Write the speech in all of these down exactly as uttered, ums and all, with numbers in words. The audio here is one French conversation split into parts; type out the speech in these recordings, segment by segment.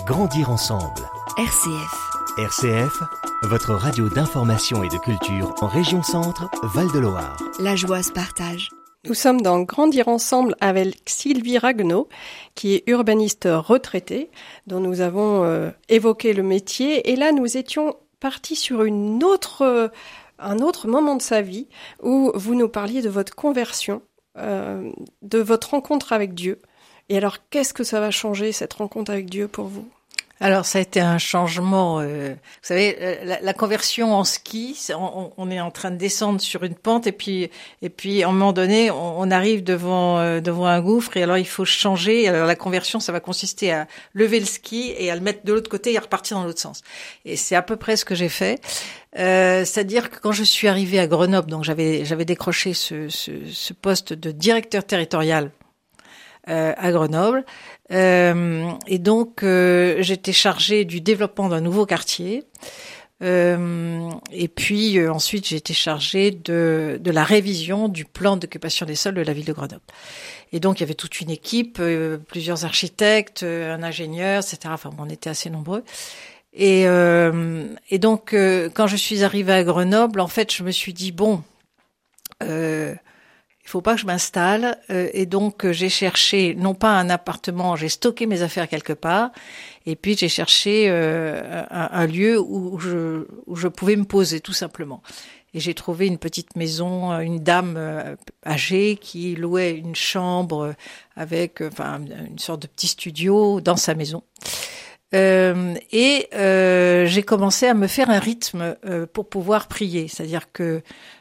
Grandir ensemble. R C F. R C F, votre radio d'information et de culture en région Centre, Val-de-Loire. La joie se partage. Nous sommes dans Grandir ensemble avec Sylvie Raguenaud, qui est urbaniste retraitée, dont nous avons euh, évoqué le métier. Et là, nous étions partis sur une autre, euh, un autre moment de sa vie où vous nous parliez de votre conversion, euh, de votre rencontre avec Dieu. Et alors, qu'est-ce que ça va changer, cette rencontre avec Dieu pour vous ? Alors, ça a été un changement. Euh, vous savez, la, la conversion en ski, on, on est en train de descendre sur une pente et puis, et puis, à un moment donné, on, on arrive devant euh, devant un gouffre et alors il faut changer. Alors, la conversion, ça va consister à lever le ski et à le mettre de l'autre côté et à repartir dans l'autre sens. Et c'est à peu près ce que j'ai fait. Euh, c'est-à-dire que quand je suis arrivée à Grenoble, donc j'avais j'avais décroché ce, ce, ce poste de directeur territorial euh, à Grenoble. Euh, et donc, euh, j'étais chargée du développement d'un nouveau quartier. Euh, et puis, euh, ensuite, j'ai été chargée de, de la révision du plan d'occupation des sols de la ville de Grenoble. Et donc, il y avait toute une équipe, euh, plusieurs architectes, euh, un ingénieur, et cetera. Enfin, on était assez nombreux. Et, euh, et donc, euh, quand je suis arrivée à Grenoble, en fait, je me suis dit, bon... Euh, il faut pas que je m'installe, euh, et donc euh, j'ai cherché non pas un appartement, j'ai stocké mes affaires quelque part, et puis j'ai cherché euh, un, un lieu où je où je pouvais me poser tout simplement. Et j'ai trouvé une petite maison, une dame euh, âgée qui louait une chambre avec, euh, enfin, une sorte de petit studio dans sa maison. Euh, et euh, j'ai commencé à me faire un rythme euh, pour pouvoir prier, c'est-à-dire que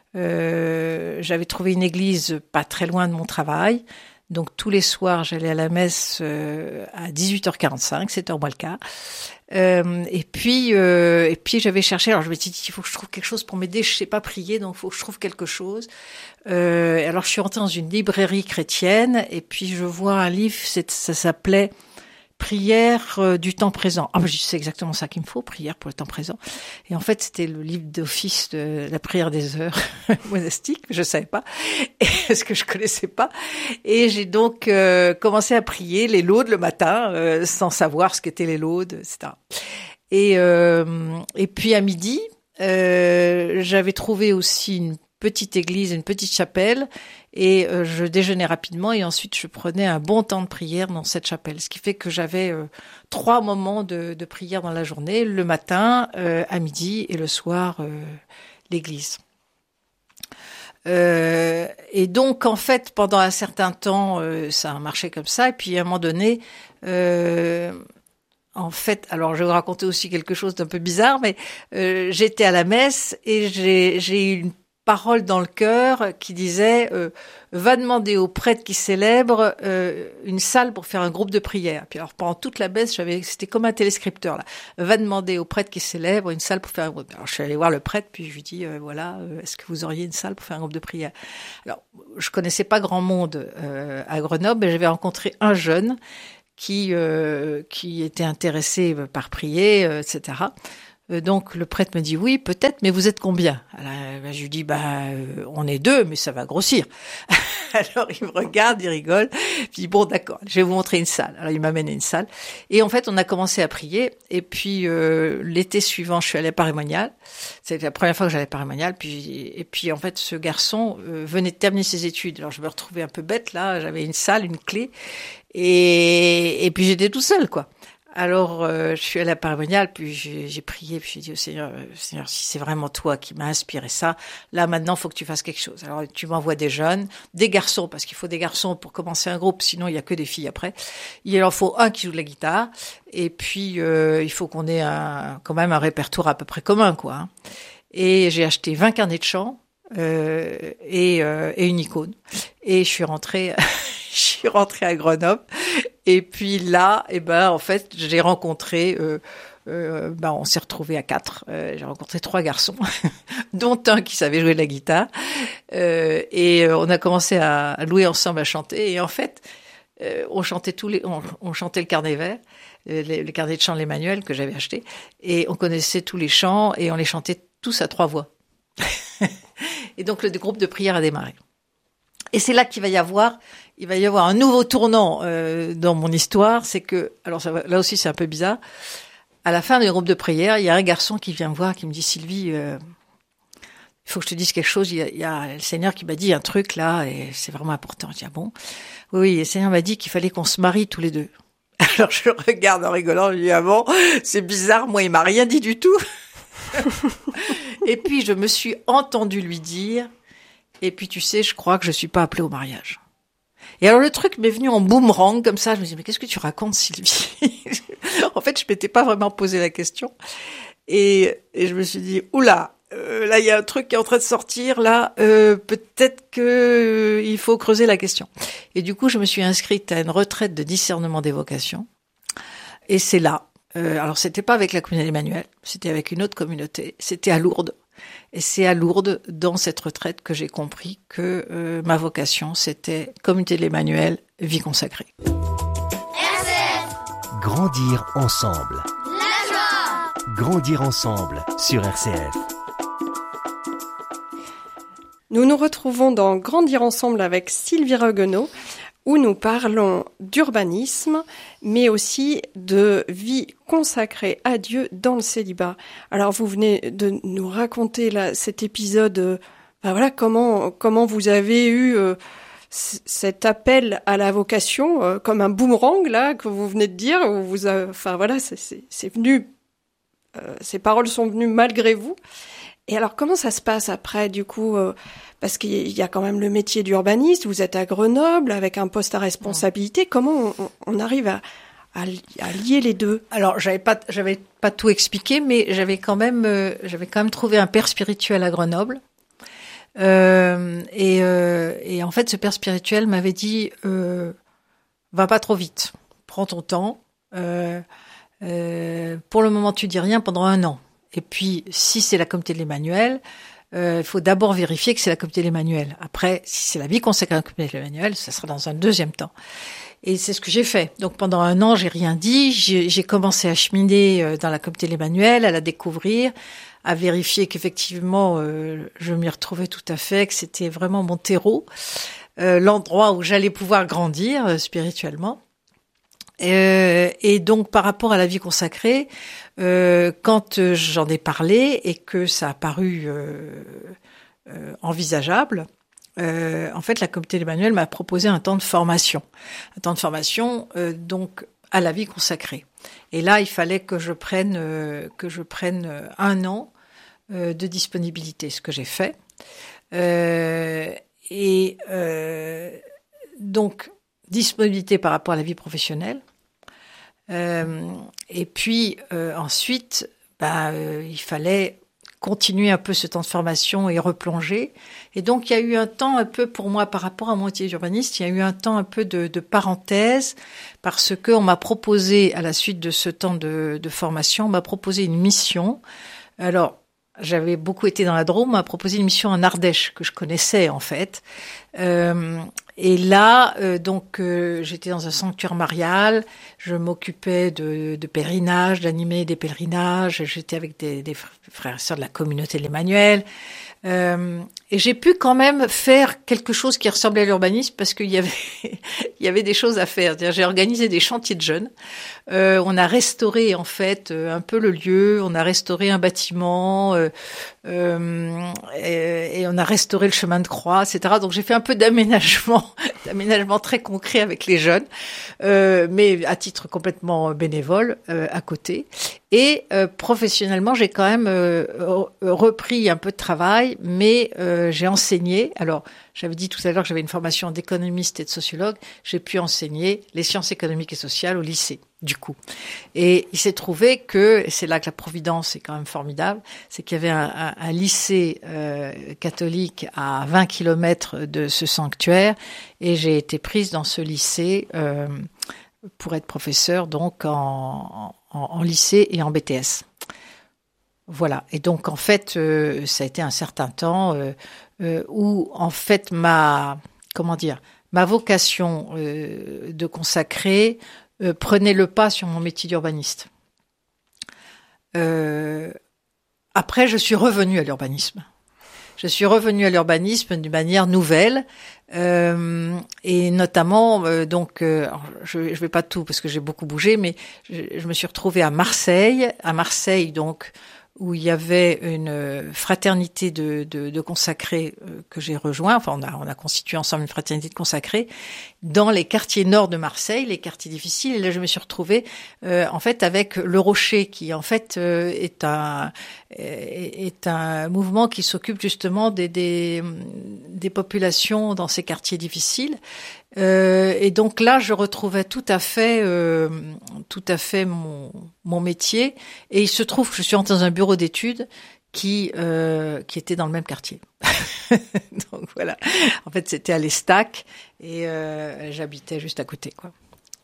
Euh, j'avais trouvé une église pas très loin de mon travail. Donc tous les soirs, j'allais à la messe euh, à dix-huit heures quarante-cinq, sept heures moins le quart. Euh, et puis euh, et puis j'avais cherché, alors je me suis dit il faut que je trouve quelque chose pour m'aider, je sais pas prier, donc il faut que je trouve quelque chose. Euh, alors je suis rentrée dans une librairie chrétienne et puis je vois un livre, c'est, ça s'appelait Prière euh, du temps présent. Ah, ben, c'est exactement ça qu'il me faut, prière pour le temps présent. Et en fait, c'était le livre d'office de la prière des heures monastique. Je savais pas, et, ce que je connaissais pas. Et j'ai donc euh, commencé à prier les laudes le matin, euh, sans savoir ce qu'étaient les laudes, et cetera. Et euh, et puis à midi, euh, j'avais trouvé aussi une petite église, une petite chapelle, et euh, je déjeunais rapidement et ensuite je prenais un bon temps de prière dans cette chapelle, ce qui fait que j'avais euh, trois moments de, de prière dans la journée, le matin, euh, à midi et le soir, euh, l'église. Euh, et donc en fait pendant un certain temps euh, ça a marché comme ça, et puis à un moment donné euh, en fait, alors je vais vous raconter aussi quelque chose d'un peu bizarre, mais euh, j'étais à la messe et j'ai, j'ai eu une parole dans le cœur qui disait euh, va demander au prêtre qui célèbre euh, une salle pour faire un groupe de prière. Puis alors pendant toute la messe, j'avais c'était comme un téléscripteur là. Va demander au prêtre qui célèbre une salle pour faire un groupe. Alors je suis allée voir le prêtre puis je lui dis euh, voilà, euh, est-ce que vous auriez une salle pour faire un groupe de prière? Alors je connaissais pas grand monde euh, à Grenoble, mais j'avais rencontré un jeune qui euh, qui était intéressé par prier, euh, et cetera. Donc le prêtre me dit oui peut-être, mais vous êtes combien? Alors ben, je lui dis bah euh, on est deux, mais ça va grossir. Alors il me regarde, il rigole, puis bon d'accord, je vais vous montrer une salle. Alors il m'amène à une salle et en fait on a commencé à prier. Et puis euh, l'été suivant je suis allée à Paray-Monial. C'était la première fois que j'allais à Paray-Monial. Puis et puis en fait ce garçon euh, venait de terminer ses études. Alors je me retrouvais un peu bête là, j'avais une salle, une clé et et puis j'étais tout seul quoi. Alors, euh, je suis allée à Paray-Monial, puis j'ai, j'ai prié, puis j'ai dit au Seigneur, euh, Seigneur, si c'est vraiment toi qui m'as inspiré ça, là maintenant, faut que tu fasses quelque chose. Alors, tu m'envoies des jeunes, des garçons, parce qu'il faut des garçons pour commencer un groupe, sinon il y a que des filles après. Il en faut un qui joue de la guitare, et puis euh, il faut qu'on ait un, quand même un répertoire à peu près commun, quoi. Hein. Et j'ai acheté vingt carnets de chant euh, et, euh, et une icône, et je suis rentrée, je suis rentrée à Grenoble. Et puis là, eh ben en fait, j'ai rencontré, euh, euh, ben on s'est retrouvés à quatre. Euh, j'ai rencontré trois garçons, dont un qui savait jouer de la guitare, euh, et euh, on a commencé à louer ensemble à chanter. Et en fait, euh, on chantait tous les, on, on chantait le carnet vert, le, le carnet de chant de l'Emmanuel que j'avais acheté, et on connaissait tous les chants et on les chantait tous à trois voix. Et donc le groupe de prière a démarré. Et c'est là qu'il va y avoir, il va y avoir un nouveau tournant euh, dans mon histoire. C'est que, alors ça va, là aussi c'est un peu bizarre. À la fin du groupe de prière, il y a un garçon qui vient me voir, qui me dit Sylvie, euh, il faut que je te dise quelque chose. Il y, a, il y a le Seigneur qui m'a dit un truc là, et c'est vraiment important. Je dis ah bon? Oui, oui, le Seigneur m'a dit qu'il fallait qu'on se marie tous les deux. Alors je le regarde en rigolant, je lui dis ah bon, c'est bizarre, moi il m'a rien dit du tout. Et puis je me suis entendue lui dire, et puis tu sais, je crois que je suis pas appelée au mariage. Et alors le truc m'est venu en boomerang comme ça, je me dis mais qu'est-ce que tu racontes Sylvie? En fait je m'étais pas vraiment posé la question, et, et je me suis dit oula, euh, là il y a un truc qui est en train de sortir, là euh, peut-être que euh, il faut creuser la question. Et du coup je me suis inscrite à une retraite de discernement des vocations, et c'est là. Euh, alors c'était pas avec la communauté Emmanuel, c'était avec une autre communauté, c'était à Lourdes. Et c'est à Lourdes, dans cette retraite, que j'ai compris que euh, ma vocation, c'était communauté de l'Emmanuel, vie consacrée. R C F. Grandir ensemble. La joie. Grandir ensemble sur R C F. Nous nous retrouvons dans Grandir ensemble avec Sylvie Ragueneau, où nous parlons d'urbanisme, mais aussi de vie consacrée à Dieu dans le célibat. Alors vous venez de nous raconter là cet épisode, euh, ben voilà comment comment vous avez eu euh, c- cet appel à la vocation euh, comme un boomerang là que vous venez de dire. Où vous, avez, enfin voilà, c'est, c'est, c'est venu, euh, ces paroles sont venues malgré vous. Et alors comment ça se passe après du coup? Euh, Parce qu'il y a quand même le métier d'urbaniste, vous êtes à Grenoble avec un poste à responsabilité. Comment on, on arrive à, à, à lier les deux? Alors, j'avais pas, j'avais pas tout expliqué, mais j'avais quand même, euh, j'avais quand même trouvé un père spirituel à Grenoble. Euh, et, euh, et en fait, ce père spirituel m'avait dit, euh, va pas trop vite, prends ton temps. Euh, euh, pour le moment, tu dis rien pendant un an. Et puis, si c'est la communauté de l'Emmanuel, il euh, faut d'abord vérifier que c'est la communauté de l'Emmanuel. Après, si c'est la vie consacrée à la communauté de l'Emmanuel, ça sera dans un deuxième temps. Et c'est ce que j'ai fait. Donc pendant un an, j'ai rien dit. J'ai, j'ai commencé à cheminer dans la communauté de l'Emmanuel, à la découvrir, à vérifier qu'effectivement, euh, je m'y retrouvais tout à fait, que c'était vraiment mon terreau, euh, l'endroit où j'allais pouvoir grandir euh, spirituellement. Euh, et donc par rapport à la vie consacrée, euh, quand euh, j'en ai parlé et que ça a paru euh, euh, envisageable, euh, en fait la communauté de l'Emmanuel m'a proposé un temps de formation, un temps de formation euh, donc à la vie consacrée. Et là il fallait que je prenne euh, que je prenne un an euh, de disponibilité, ce que j'ai fait. Euh, et euh, donc disponibilité par rapport à la vie professionnelle. Euh, et puis euh, ensuite, bah, euh, il fallait continuer un peu ce temps de formation et replonger. Et donc, il y a eu un temps un peu, pour moi, par rapport à mon métier d'urbaniste, il y a eu un temps un peu de, de parenthèse, parce qu'on m'a proposé, à la suite de ce temps de, de formation, on m'a proposé une mission. Alors, j'avais beaucoup été dans la Drôme, on m'a proposé une mission en Ardèche, que je connaissais, en fait. Euh, Et là, euh, donc, euh, j'étais dans un sanctuaire marial, je m'occupais de, de pèlerinage, d'animer des pèlerinages, j'étais avec des, des frères et sœurs de la communauté de l'Emmanuel. Euh, et j'ai pu quand même faire quelque chose qui ressemblait à l'urbanisme parce qu'il y avait, il y avait des choses à faire. C'est-à-dire, j'ai organisé des chantiers de jeunes. Euh, on a restauré en fait un peu le lieu, on a restauré un bâtiment euh, euh, et, et on a restauré le chemin de croix, et cetera. Donc j'ai fait un peu d'aménagement, d'aménagement très concret avec les jeunes, euh, mais à titre complètement bénévole euh, à côté. Et euh, professionnellement, j'ai quand même euh, repris un peu de travail, mais euh, j'ai enseigné. Alors, j'avais dit tout à l'heure que j'avais une formation d'économiste et de sociologue. J'ai pu enseigner les sciences économiques et sociales au lycée, du coup. Et il s'est trouvé que, et c'est là que la providence est quand même formidable, c'est qu'il y avait un, un, un lycée euh, catholique à vingt kilomètres de ce sanctuaire, et j'ai été prise dans ce lycée euh, pour être professeure, donc en, en, en lycée et en B T S. Voilà. Et donc, en fait, euh, ça a été un certain temps euh, euh, où, en fait, ma, comment dire, ma vocation euh, de consacrer euh, prenait le pas sur mon métier d'urbaniste. Euh, après, je suis revenue à l'urbanisme. je suis revenue à l'urbanisme d'une manière nouvelle. Euh, et notamment, euh, donc, euh, je, je vais pas tout parce que j'ai beaucoup bougé, mais je, je me suis retrouvée à Marseille, à Marseille, donc, où il y avait une fraternité de, de, de consacrés euh, que j'ai rejoint. Enfin, on a, on a constitué ensemble une fraternité de consacrés dans les quartiers nord de Marseille, les quartiers difficiles. Et là, je me suis retrouvée, euh, en fait, avec Le Rocher, qui, en fait, euh, est un, est un mouvement qui s'occupe justement des, des, des populations dans ces quartiers difficiles. Euh, et donc là, je retrouvais tout à fait, euh, tout à fait mon, mon métier. Et il se trouve que je suis entrée dans un bureau d'études qui, euh, qui était dans le même quartier. Donc voilà. En fait, c'était à l'Estac et euh, j'habitais juste à côté, quoi.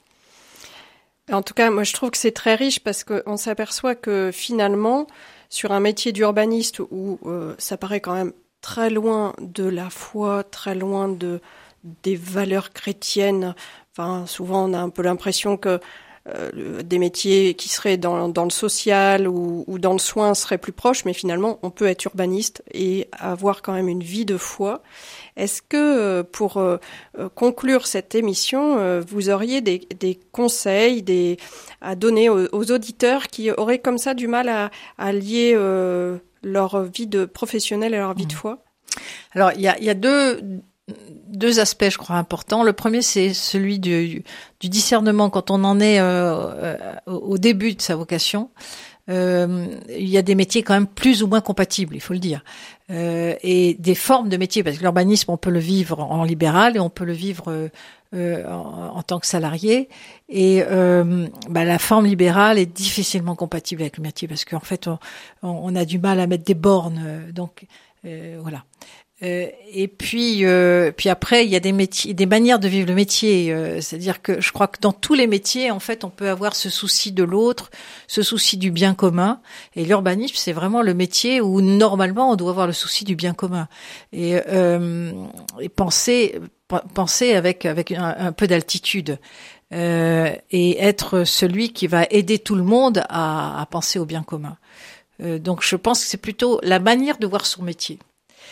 En tout cas, moi, je trouve que c'est très riche parce qu'on s'aperçoit que finalement, sur un métier d'urbaniste où euh, ça paraît quand même très loin de la foi, très loin de des valeurs chrétiennes. Enfin, souvent, on a un peu l'impression que euh, des métiers qui seraient dans, dans le social ou, ou dans le soin seraient plus proches, mais finalement, on peut être urbaniste et avoir quand même une vie de foi. Est-ce que, euh, pour euh, conclure cette émission, euh, vous auriez des, des conseils des, à donner aux, aux auditeurs qui auraient comme ça du mal à, à lier euh, leur vie de professionnelle et leur vie de foi ? Alors, il y a, il y a deux... Deux aspects, je crois, importants. Le premier, c'est celui du, du discernement quand on en est euh, au début de sa vocation. Euh, il y a des métiers quand même plus ou moins compatibles, il faut le dire, euh, et des formes de métiers, parce que l'urbanisme, on peut le vivre en libéral et on peut le vivre euh, en, en tant que salarié. Et euh, bah, la forme libérale est difficilement compatible avec le métier, parce qu'en fait, on, on a du mal à mettre des bornes. Donc, euh, voilà. Euh, et puis, euh, puis après, il y a des métiers, des manières de vivre le métier. Euh, c'est-à-dire que je crois que dans tous les métiers, en fait, on peut avoir ce souci de l'autre, ce souci du bien commun. Et l'urbanisme, c'est vraiment le métier où normalement, on doit avoir le souci du bien commun et, euh, et penser, penser avec avec un, un peu d'altitude euh, et être celui qui va aider tout le monde à, à penser au bien commun. Euh, donc, je pense que c'est plutôt la manière de voir son métier.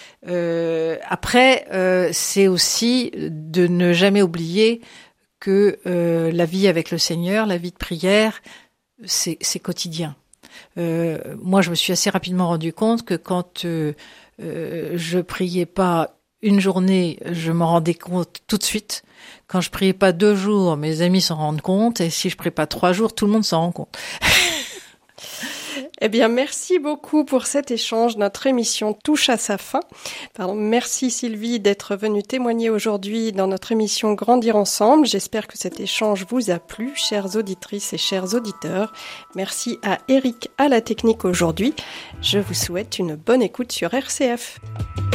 Euh, après, euh, c'est aussi de ne jamais oublier que euh, la vie avec le Seigneur, la vie de prière, c'est, c'est quotidien. Euh, moi, je me suis assez rapidement rendu compte que quand euh, euh, je priais pas une journée, je m'en rendais compte tout de suite. Quand je priais pas deux jours, mes amis s'en rendent compte, et si je prie pas trois jours, tout le monde s'en rend compte. Eh bien, merci beaucoup pour cet échange. Notre émission touche à sa fin. Pardon, merci Sylvie d'être venue témoigner aujourd'hui dans notre émission Grandir ensemble. J'espère que cet échange vous a plu, chères auditrices et chers auditeurs. Merci à Eric à la technique aujourd'hui. Je vous souhaite une bonne écoute sur R C F.